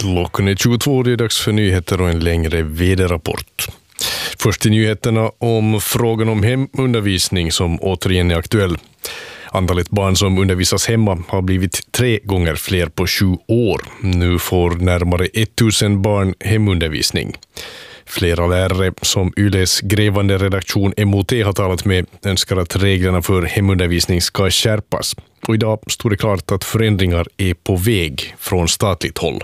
Klockan är 22, det är dags för nyheter och en längre väderrapport. Först i nyheterna om frågan om hemundervisning som återigen är aktuell. Antalet barn som undervisas hemma har blivit 3 gånger fler på 7 år. Nu får närmare 1000 barn hemundervisning. Flera lärare som Yles grävande redaktion MOT har talat med önskar att reglerna för hemundervisning ska skärpas. Och idag stod det klart att förändringar är på väg från statligt håll.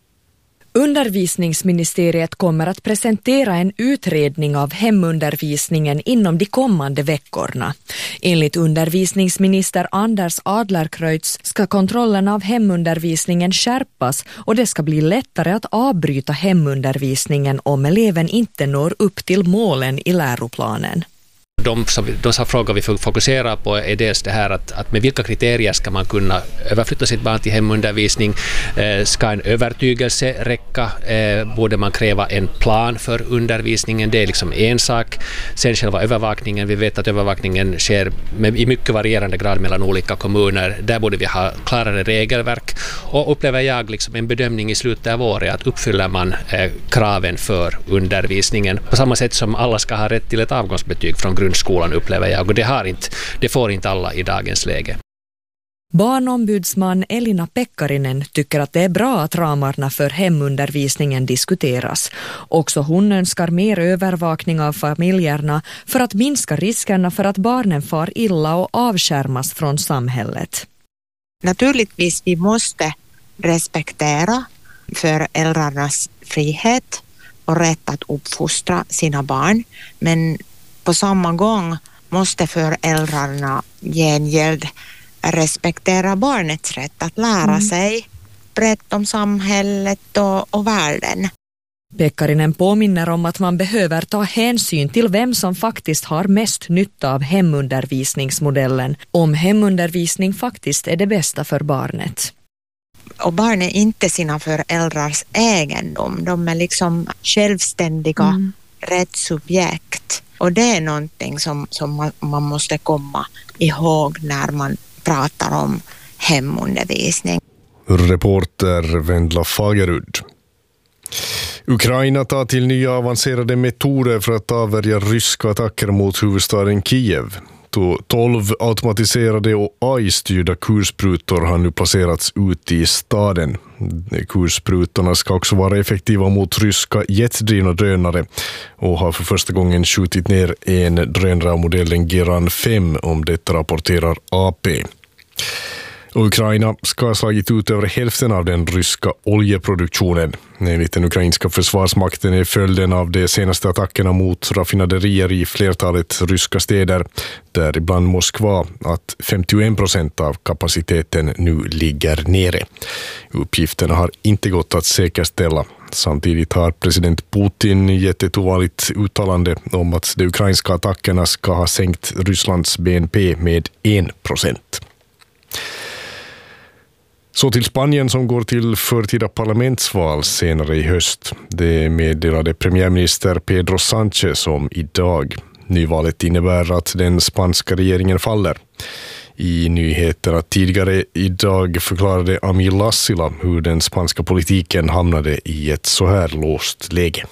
Undervisningsministeriet kommer att presentera en utredning av hemundervisningen inom de kommande veckorna. Enligt undervisningsminister Anders Adlercreutz ska kontrollen av hemundervisningen skärpas och det ska bli lättare att avbryta hemundervisningen om eleven inte når upp till målen i läroplanen. De frågor vi fokuserar på är dels det här att med vilka kriterier ska man kunna överflytta sitt barn till hemundervisning. Ska en övertygelse räcka? Borde man kräva en plan för undervisningen? Det är liksom en sak. Sen själva övervakningen. Vi vet att övervakningen sker i mycket varierande grad mellan olika kommuner. Där borde vi ha klarare regelverk. Och upplever jag liksom en bedömning i slutet av året att uppfyller man kraven för undervisningen. På samma sätt som alla ska ha rätt till ett avgångsbetyg från grundskolan upplever jag, och det får inte alla i dagens läge. Barnombudsman Elina Pekkarinen tycker att det är bra att ramarna för hemundervisningen diskuteras. Också hon önskar mer övervakning av familjerna för att minska riskerna för att barnen far illa och avskärmas från samhället. Naturligtvis vi måste respektera föräldrarnas frihet och rätt att uppfostra sina barn, men på samma gång måste föräldrarna gengäld respektera barnets rätt att lära sig brett om samhället och världen. Pekkarinen påminner om att man behöver ta hänsyn till vem som faktiskt har mest nytta av hemundervisningsmodellen, om hemundervisning faktiskt är det bästa för barnet. Och barn är inte sina föräldrars egendom, de är liksom självständiga rättssubjekt. Och det är någonting som man måste komma ihåg när man pratar om hemundervisning. Reporter Vendla Fagerud. Ukraina tar till nya avancerade metoder för att avvärja ryska attacker mot huvudstaden Kiev. 12 automatiserade och AI-styrda kulsprutor har nu placerats ut i staden. Kulsprutorna ska också vara effektiva mot ryska jetdrivna drönare och har för första gången skjutit ner en drönare av modellen Geran 5, om detta rapporterar AP. Och Ukraina ska ha slagit ut över hälften av den ryska oljeproduktionen. Enligt den ukrainska försvarsmakten är följden av de senaste attackerna mot raffinaderier i flertalet ryska städer, däribland Moskva, att 51% av kapaciteten nu ligger nere. Uppgifterna har inte gått att säkerställa. Samtidigt har president Putin gett ett ovanligt uttalande om att de ukrainska attackerna ska ha sänkt Rysslands BNP med 1%. Så till Spanien som går till förtida parlamentsval senare i höst. Det meddelade premiärminister Pedro Sánchez om idag. Nyvalet innebär att den spanska regeringen faller. I nyheterna tidigare idag förklarade Amir Lassila hur den spanska politiken hamnade i ett så här låst läge.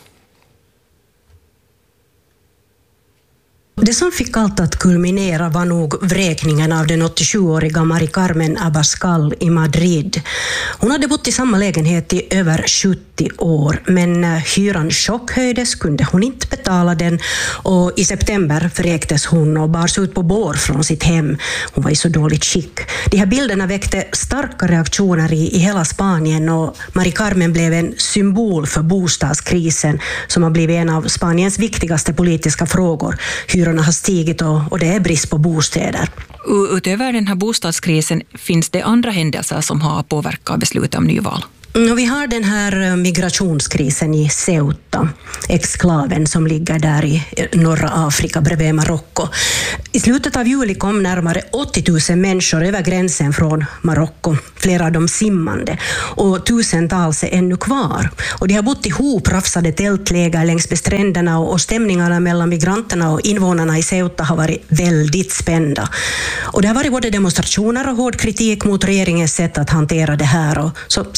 Det som fick allt att kulminera var nog vräkningen av den 87-åriga Mari Carmen Abascal i Madrid. Hon hade bott i samma lägenhet i över 70 år, men när hyran chockhöjdes kunde hon inte betala den och i september vräktes hon och bars ut på bår från sitt hem. Hon var i så dåligt skick. De här bilderna väckte starka reaktioner i hela Spanien och Mari Carmen blev en symbol för bostadskrisen som har blivit en av Spaniens viktigaste politiska frågor. Hyrorna har stigit och det är brist på bostäder. Utöver den här bostadskrisen finns det andra händelser som har påverkat beslutet om nyval? Vi har den här migrationskrisen i Ceuta, exklaven som ligger där i norra Afrika bredvid Marocko. I slutet av juli kom närmare 80 000 människor över gränsen från Marocko, flera av dem simmande, och tusentals är ännu kvar. Och de har bott ihop rafsade tältläger längs med stränderna och stämningarna mellan migranterna och invånarna i Ceuta har varit väldigt spända. Och det har varit både demonstrationer och hård kritik mot regeringens sätt att hantera det här, och så Ceuta har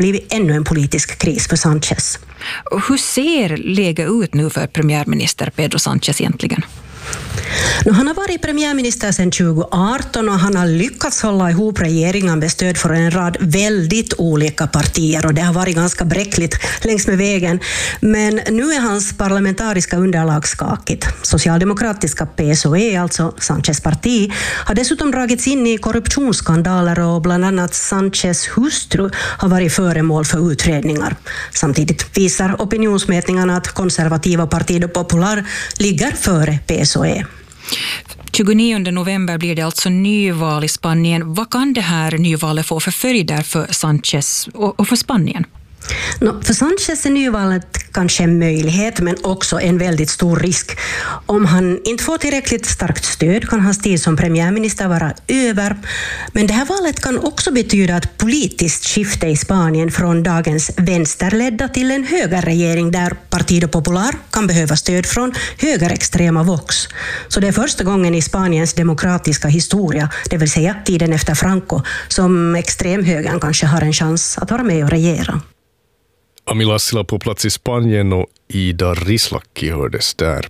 blivit ännu en politisk kris för Sánchez. Hur ser läget ut nu för premiärminister Pedro Sánchez egentligen? Han har varit premiärminister sedan 2018 och han har lyckats hålla ihop regeringen med stöd för en rad väldigt olika partier och det har varit ganska bräckligt längs med vägen. Men nu är hans parlamentariska underlag skakigt. Socialdemokratiska PSOE, alltså Sánchez parti, har dessutom dragits in i korruptionsskandaler och bland annat Sánchez hustru har varit föremål för utredningar. Samtidigt visar opinionsmätningarna att konservativa Partido Popular ligger före PSOE. 29 november blir det alltså nyval i Spanien. Vad kan det här nyvalet få för följder för Sánchez och för Spanien? För Sánchez är nyvalet kanske en möjlighet men också en väldigt stor risk. Om han inte får tillräckligt starkt stöd kan hans tid som premiärminister vara över. Men det här valet kan också betyda ett politiskt skifte i Spanien från dagens vänsterledda till en högerregering där Partido Popular kan behöva stöd från högerextrema Vox. Så det är första gången i Spaniens demokratiska historia, det vill säga tiden efter Franco, som extremhögern kanske har en chans att vara med och regera. Ami Lassila på plats i Spanien och Ida Rislaki hördes där.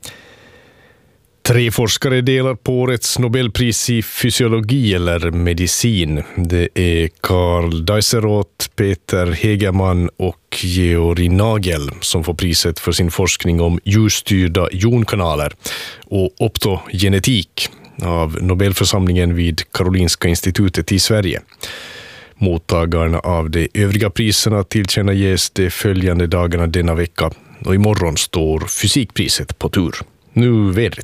3 forskare delar på årets Nobelpris i fysiologi eller medicin. Det är Karl Dijsselroth, Peter Hegemann och Georg Nagel som får priset för sin forskning om djurstyrda jonkanaler och optogenetik av Nobelförsamlingen vid Karolinska institutet i Sverige. Mottagarna av de övriga priserna tillkännages de följande dagarna denna vecka och imorgon står fysikpriset på tur. Nu vädret.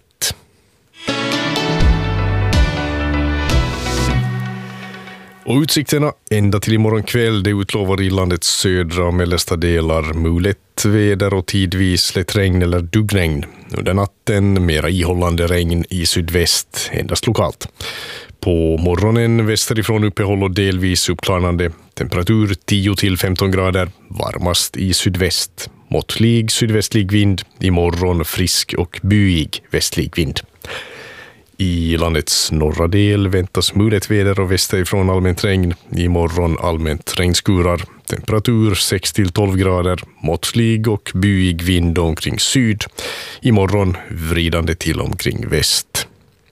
Och utsikterna ända till imorgon kväll, det utlovar i landets södra och mellersta delar mulet väder och tidvis lätt regn eller duggregn. Under natten mera ihållande regn i sydväst, endast lokalt. På morgonen västerifrån uppehåll och delvis uppklarnande. Temperatur 10-15 grader, varmast i sydväst. Måttlig sydvästlig vind, imorgon frisk och byig västlig vind. I landets norra del väntas mulet väder och västerifrån allmänt regn. Imorgon allmänt regnskurar. Temperatur 6-12 grader, måttlig och byig vind omkring syd. Imorgon vridande till omkring väst.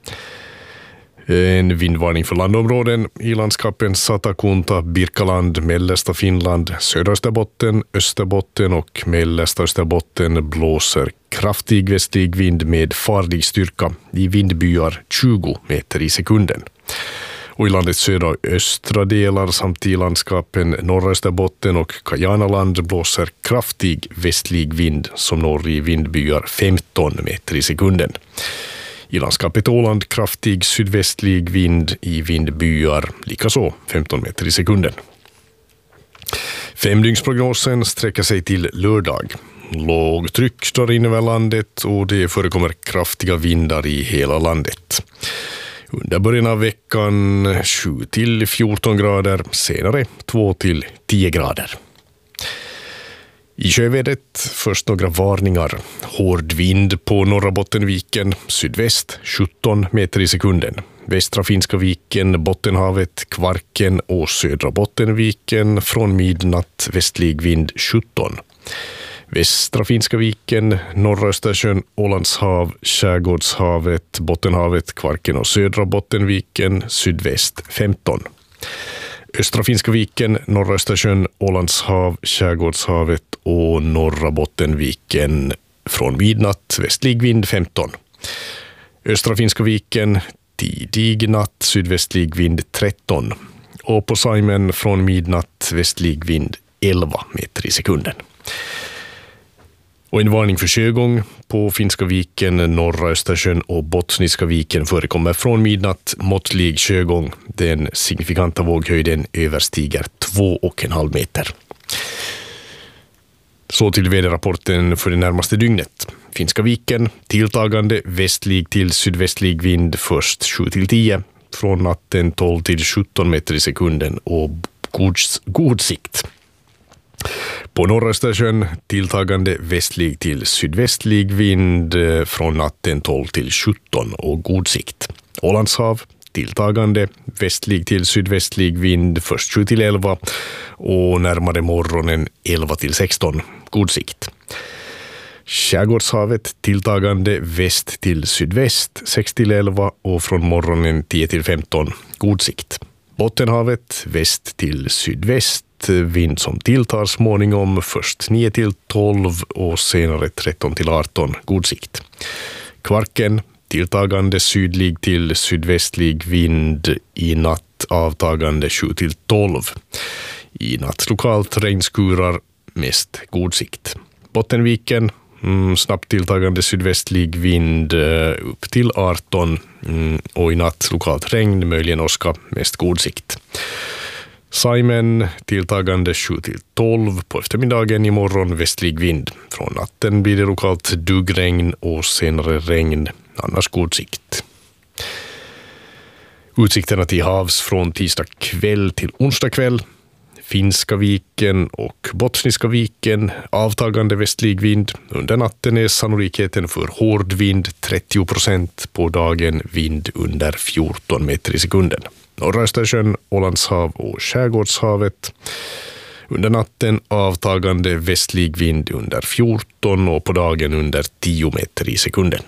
En vindvarning för landområden i landskapen Satakunta, Birkaland, mellersta Finland, södra Österbotten och mellersta Österbotten blåser kraftig västlig vind med farlig styrka i vindbyar 20 meter i sekunden. Och i landets södra och östra delar samt i landskapen norra Österbotten och Kajanaland blåser kraftig västlig vind som når i vindbyar 15 meter i sekunden. I landskapet Åland kraftig sydvästlig vind i vindbyar, likaså 15 meter i sekunden. 5-dygnsprognosen sträcker sig till lördag. Lågtryck drar in över landet och det förekommer kraftiga vindar i hela landet. Under början av veckan 7-14 grader, senare 2-10 grader. I sjövädret först några varningar. Hård vind på norra Bottenviken, sydväst 17 meter i sekunden. Västra Finska viken, Bottenhavet, Kvarken och södra Bottenviken från midnatt västlig vind 17. Västra Finska viken, norra Östersjön, Ålandshav, Skärgårdshavet, Bottenhavet, Kvarken och södra Bottenviken, sydväst 15. Östra Finska viken, norra Östersjön, Ålandshav, Skärgårdshavet och norra Bottenviken från midnatt västlig vind 15. Östra Finska viken, tidig natt sydvästlig vind 13. Och på Saimen från midnatt västlig vind 11 meter i sekunden. Och en varning för sjögång på Finska viken, norra Östersjön och Bottniska viken förekommer från midnatt måttlig sjögång. Den signifikanta våghöjden överstiger 2,5 meter. Så till väderrapporten för det närmaste dygnet. Finska viken, tilltagande västlig till sydvästlig vind först 7-10, från natten 12-17 meter i sekunden och god sikt. På norra Östersjön tilltagande västlig till sydvästlig vind från natten 12-17 och god sikt. Ålandshav tilltagande västlig till sydvästlig vind först 7-11 och närmare morgonen 11-16, god sikt. Skärgårdshavet tilltagande väst till sydväst 6-11 och från morgonen 10-15, god sikt. Bottenhavet väst till sydväst, vind som tilltar småningom först 9-12 och senare 13-18, god sikt. Kvarken tilltagande sydlig till sydvästlig vind, i natt avtagande 7-12. I natt lokalt regnskurar, mest god sikt. Bottenviken snabbt tilltagande sydvästlig vind upp till 18 och i natt lokalt regn, möjligen åska, mest god sikt. Saimen tilltagande 7-12 på eftermiddagen, imorgon västlig vind. Från natten blir det lokalt duggregn och senare regn, annars god sikt. Utsikterna till havs från tisdag kväll till onsdag kväll. Finska viken och Bottniska viken, avtagande västlig vind. Under natten är sannolikheten för hård vind 30%, på dagen vind under 14 meter i sekunden. Norra Östersjön, Ålandshav och Skärgårdshavet. Under natten avtagande västlig vind under 14 och på dagen under 10 meter i sekunden.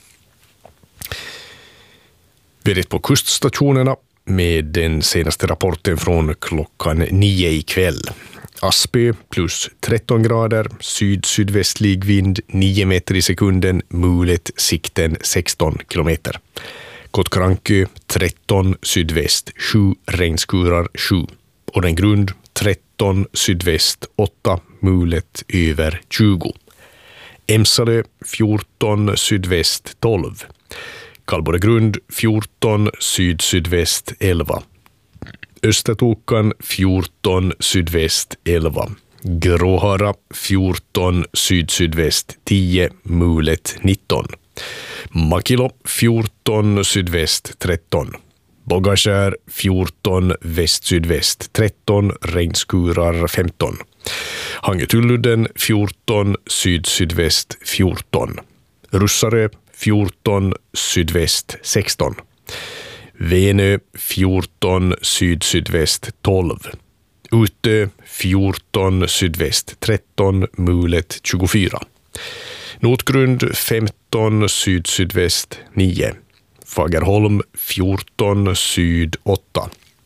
Vädret på kuststationerna med den senaste rapporten från klockan 9 ikväll. Aspö plus 13 grader, syd-sydvästlig vind 9 meter i sekunden, mulet sikten 16 kilometer. Kotkarankö 13 sydväst 7, regnskurar 7. Och den grund 13 sydväst 8, mulet över 20. Emsalö 14 sydväst 12. Kallborregrund 14 syd-sydväst 11. Östertokan 14 sydväst 11. Gråhara 14 syd-sydväst 10, mulet 19. Makilo 14 sydväst 13. Bogaskär 14 väst-sydväst 13, regnskurar 15. Hangetulludden 14 syd-sydväst 14. Russarö 14 sydväst 16. Venö 14 syd-sydväst 12. Utö 14 sydväst 13, mulet 24. Notgrund 15 syd-sydväst 9. Fagerholm 14 syd 8.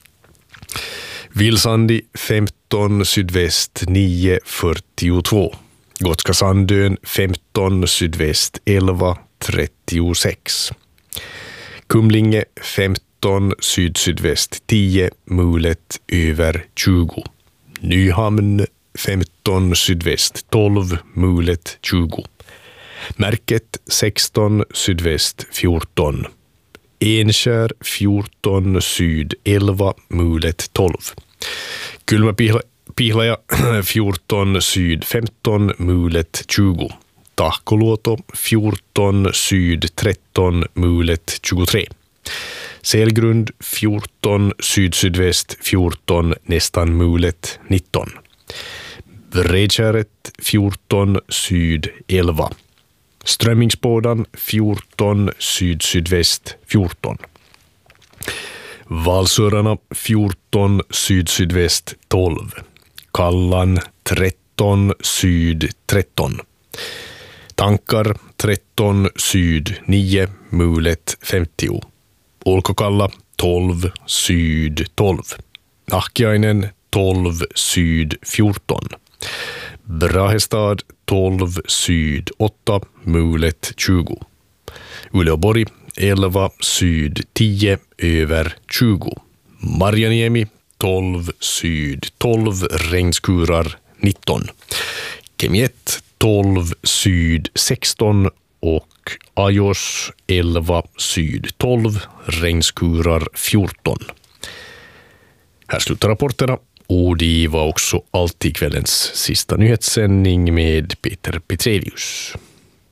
Vilsandi 15 sydväst 9, 42. Gotska Sandön 15 sydväst 11, 36. Kumlinge 15 syd-sydväst 10, mulet över 20. Nyhamn 15 sydväst 12, mulet 20. Märket 16 sydväst 14. Enskär 14 syd 11, mulet 12. Kulmapihlaja 14 syd 15, mulet 20. Tahkoluoto 14 syd 13, mulet 23. Selgrund 14 syd-sydväst 14, nästan mulet 19. Bredkäret 14 syd 11. Strömmingsbådan 14 syd-sydväst 14. Valsörarna 14 syd-sydväst 12. Kallan 13 syd 13. Tankar 13 syd 9, mulet 50. Olkokalla 12 syd 12. Nahkiainen 12 syd 14. Brahestad 12 syd 8, mulet 20. Uleåborg 11 syd 10, över 20. Marjaniemi 12 syd 12, regnskurar 19. Kemiet 12 syd 16 och Ajos 11 syd 12, regnskurar 14. Här slutar rapporterna. Och det var också allt i kvällens sista nyhetssändning med Peter Petrelius.